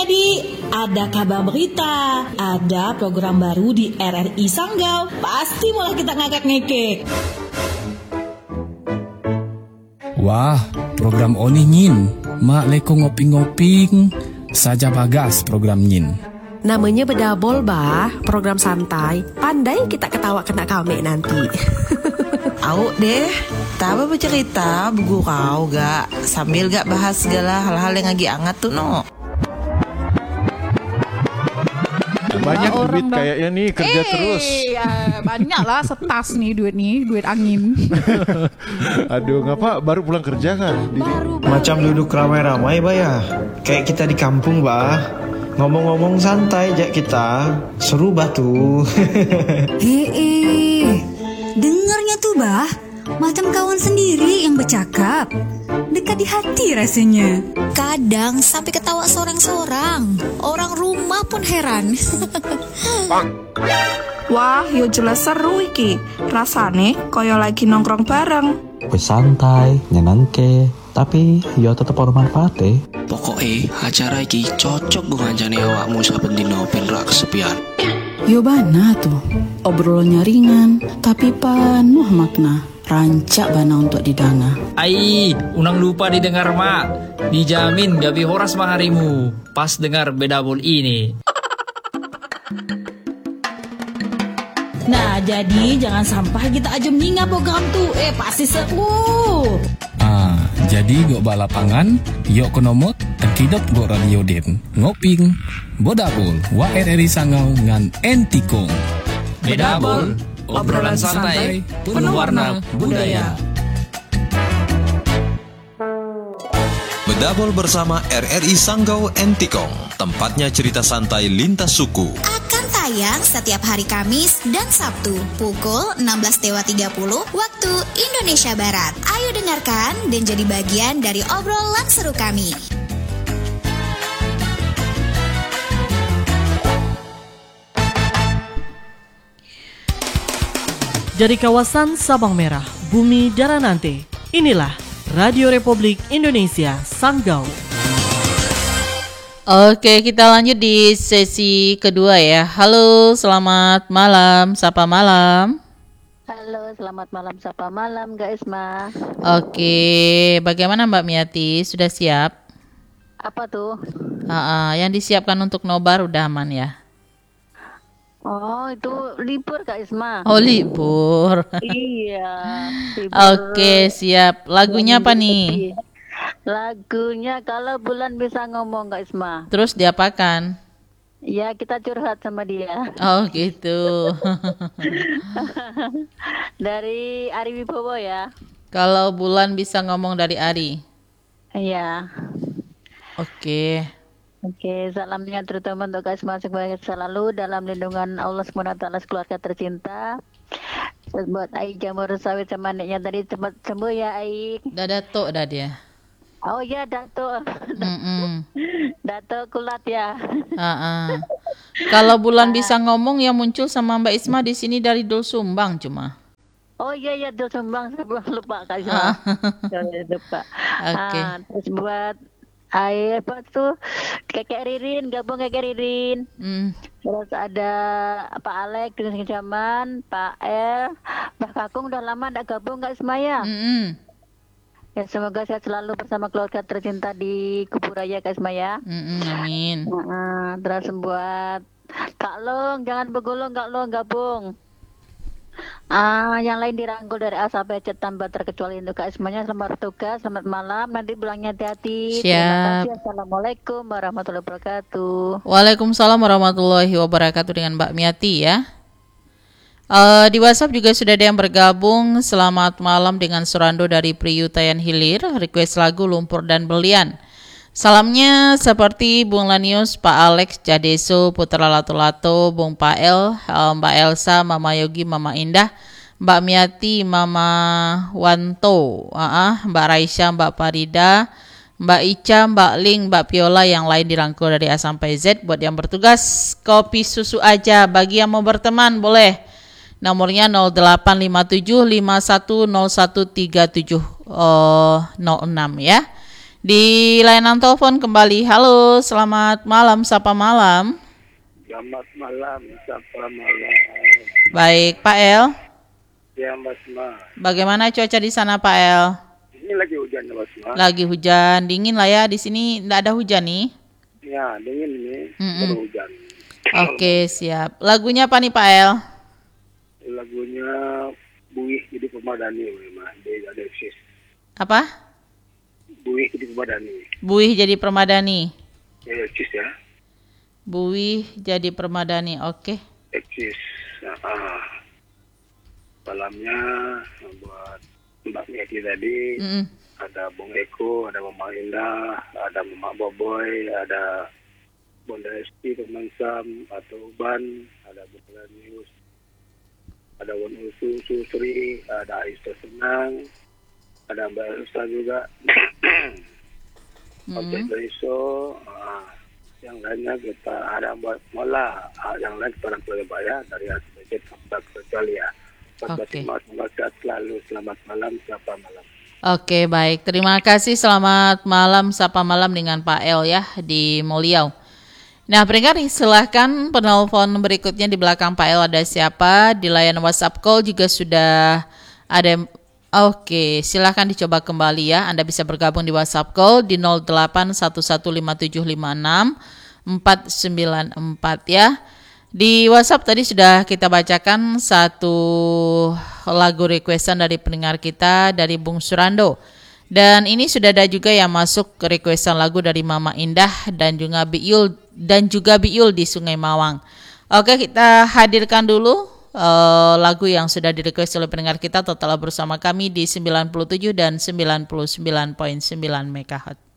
Medi, ada kabar berita, ada program baru di RRI Sanggau. Pasti mulai kita ngakak-ngekek. Wah, program Oni Nyin. Mak leko ngoping-ngoping. Saja bagas program Nyin. Namanya Bedabol, bah. Program santai. Pandai kita ketawa kena kame nanti. Au deh, taba bercerita bergurau gak sambil gak bahas segala hal-hal yang lagi hangat tuh no. Banyak duit kayaknya nih kerja terus. Ya, banyak lah setas nih, duit angin. Aduh, ngapa baru pulang kerja kan? Macam duduk ramai-ramai bah ya. Kayak kita di kampung bah. Ngomong-ngomong santai aja kita. Seru bah tuh. Dengarnya tuh bah, macam kawan sendiri yang bercakap. Dekat di hati rasanya. Kadang sampai ketawa sorang-sorang. Orang rumah pun heran. Wah, yo jelas seru iki. Rasane koyo lagi nongkrong bareng. Wis santai, nyenengke, tapi yo tetep ono manfaate. Pokoke acara iki cocok ngancani awakmu saben dina ben ra kesepian. Yo bana tuh, obrolannya ringan, tapi penuh makna. Rancak bana untuk didanga. Ai, unang lupa didengar mak. Dijamin gak bihoras harimu pas dengar Bedabol ini. Nah, jadi jangan sampai kita aja meninggal program tuh. Pasti seru. Jadi gok balapangan, yuk konomot, tekidot gok radio den. Ngoping, Bedabol, wa RRI Sanggau ngan Entikong. Bedabol, obrolan santai, penuh warna budaya. Bedabol bersama RRI Sanggau Entikong, tempatnya cerita santai lintas suku. Akan tayang setiap hari Kamis dan Sabtu pukul 16.30 waktu Indonesia Barat. Ayo dengarkan dan jadi bagian dari obrolan seru kami. Dari kawasan Sabang Merah, Bumi Daranante, inilah Radio Republik Indonesia Sanggau. Oke, kita lanjut di sesi kedua ya. Halo, selamat malam, sapa malam. Halo, selamat malam, sapa malam, guys, ma. Oke, bagaimana Mbak Miati? Sudah siap? Apa tuh? Yang disiapkan untuk nobar udah aman ya? Oh, itu libur Kak Isma. Oh, libur. Iya, libur. Oke, siap. Lagunya apa nih? Lagunya Kalau Bulan Bisa Ngomong Kak Isma. Terus diapakan? Ya, kita curhat sama dia. Oh, gitu. Dari Ari Wibowo ya. Kalau Bulan Bisa Ngomong dari Ari. Iya. Oke. Oke, salamnya terutama untuk guys semuanya selalu dalam lindungan Allah SWT keluarga tercinta. Buat Aik jamur sawit sama neknya tadi cepat sembuh ya Aik. Udah datuk dah dia. Oh iya datuk. Datuk kulat ya. Kalau Bulan Bisa Ngomong yang muncul sama Mbak Isma di sini dari Dul Sumbang cuma. Oh iya Dul Sumbang, saya lupa Kak Isma. Lupa. Oke. Terus buat apa tuh Kakek Ririn, gabung Kakek Ririn. Terus ada Pak Alek dari Zaman, Pak El, Mbak Kakung udah lama enggak gabung Kak Ismaya. Ya semoga sehat selalu bersama keluarga tercinta di Kuburaya Kak Ismaya. Amin. Terus buat Kak Long, jangan begulung Kak Long gabung. Yang lain dirangkul dari A sampai Z tanpa terkecuali untuk Kak Ismanya. Selamat bertugas, selamat malam. Nanti pulangnya hati-hati. Siap. Terima kasih. Assalamualaikum warahmatullahi wabarakatuh. Waalaikumsalam warahmatullahi wabarakatuh dengan Mbak Miati ya. Di WhatsApp juga sudah ada yang bergabung. Selamat malam dengan Surando dari Priyutayan Hilir. Request lagu Lumpur dan Belian. Salamnya seperti Bung Lanius, Pak Alex, Jadeso, Putra Lato-Lato, Bung Pael, Mbak Elsa, Mama Yogi, Mama Indah, Mbak Miati, Mama Wanto, Mbak Raisya, Mbak Farida, Mbak Ica, Mbak Ling, Mbak Piola, yang lain dirangkul dari A sampai Z. Buat yang bertugas, kopi susu aja. Bagi yang mau berteman boleh. Nomornya 0857 51013706 ya. Di layanan telepon kembali. Halo, selamat malam, sapa malam. Selamat malam, sapa malam. Baik, Pak El. Ya, Mas Ma. Bagaimana cuaca di sana, Pak El? Ini lagi hujan, Mas Ma. Lagi hujan, dingin lah ya. Di sini enggak ada hujan nih. Ya, dingin ini, baru hujan. Oke, siap. Lagunya apa nih, Pak El? Lagunya Buih Jadi Permadani, memang dia ada eksis. Apa? Buih Jadi Permadani. Buih Jadi Permadani. Ya, eksis ya. Buih Jadi Permadani, oke. Eksis. Malamnya buat Mbak Miati tadi. Ada Bung Eko, ada Mama Indah, ada Mama Boboy, ada Bonda Esti, Teman Sam, atau Ban, ada Bulan News, ada Wan Usu, Susri, ada Aisyah Senang, ada Mbak Elsa juga, Objek Daiso, yang lainnya kita ada buat Mola, yang lain para pelebaya dari Asbejit Kaptak Kecualia. Semoga sehat selalu, selamat malam, sapa malam. Oke, baik. Terima kasih. Selamat malam, sapa malam dengan Pak El ya di Moliau. Nah, pendengar silahkan penelpon berikutnya di belakang Pak El ada siapa? Di layanan WhatsApp call juga sudah ada. Oke, silahkan dicoba kembali ya. Anda bisa bergabung di WhatsApp call di 08115756 494 ya. Di WhatsApp tadi sudah kita bacakan satu lagu requestan dari pendengar kita dari Bung Surando. Dan ini sudah ada juga yang masuk ke requestan lagu dari Mama Indah dan juga Biul di Sungai Mawang. Oke, kita hadirkan dulu lagu yang sudah direquest oleh pendengar kita. Total bersama kami di 97 dan 99.9 MHz.